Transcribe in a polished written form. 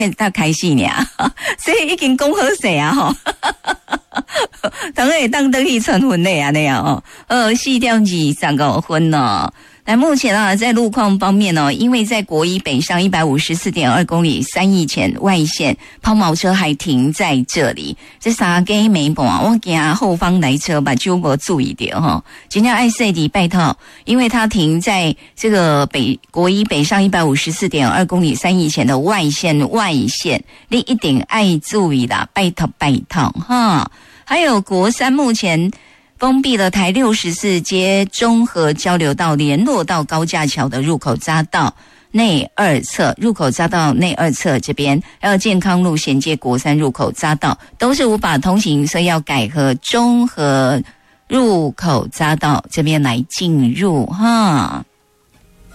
到开始呢，所以已经讲好势啊吼。当然当去传婚的啊那样哦，4点25分哦。那目前啊，在路况方面哦，因为在国一北上154.2公里3义前外线抛锚车还停在这里，这三更没半，我惊后方来车把就无注意到哈，今天爱说的拜托，因为它停在这个国一北上154.2公里3义前的外线，你一定爱注意啦，拜托哈。还有国三目前封闭了台64街中和交流道联络到高架桥的入口匝道内二侧，入口匝道内二侧这边还有健康路衔接国三入口匝道都是无法通行，所以要改和中和入口匝道这边来进入哈。